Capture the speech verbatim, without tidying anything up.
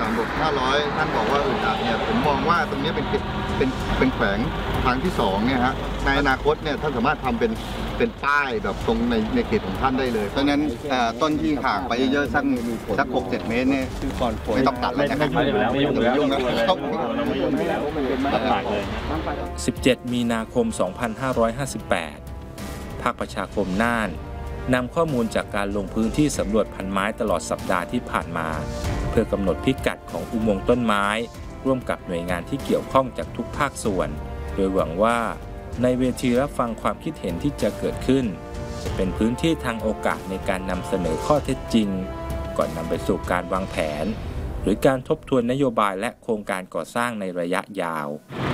ามบอกห้าร้อยท่านบอกว่าอึดอัดเนี่ยผมมองว่าตรงนี้เป็นเป็นเป็นแขวงทางที่สองเนี่ยฮะในอนาคตเนี่ยท่านสามารถทำเป็นเป็นป้ายแบบตรงในในเขตของท่านได้เลยเพราะฉะนั้นต้นที่ห่างไปเยอะๆสักสักหกเจ็ดเมตรเนี่ยไม่ต้องตัดเลยนะครับไม่ยุ่งไม่ยุ่งนะสิบเจ็ดมีนาคมสองพันห้าร้อยห้าสิบแปดภาคประชาคมน่านนำข้อมูลจากการลงพื้นที่สำรวจพันไม้ตลอดสัปดาห์ที่ผ่านมาเพื่อกำหนดพิกัดของอุโมงค์ต้นไม้ร่วมกับหน่วยงานที่เกี่ยวข้องจากทุกภาคส่วนโดยหวังว่าในเวทีรับฟังความคิดเห็นที่จะเกิดขึ้นจะเป็นพื้นที่ทางโอกาสในการนำเสนอข้อเท็จจริงก่อนนำไปสู่การวางแผนหรือการทบทวนนโยบายและโครงการก่อสร้างในระยะยาว